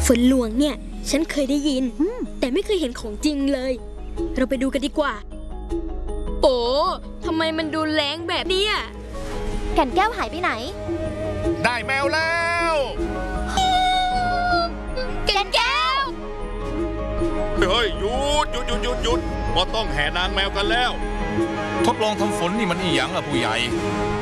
ฝนหลวงเนี่ยฉันเคยได้ยินแต่ไม่เคยเห็นของจริงเลยเราไปดูกันดีกว่าโอ้ทำไมมันดูแรงแบบนี้แก่นแก้วหายไปไหนได้แมวแล้วแก่นแก้วเฮ้ยหยุดก็ต้องแห่นางแมวกันแล้วทดลองทำฝนนี่มันอีหยังล่ะผู้ใหญ่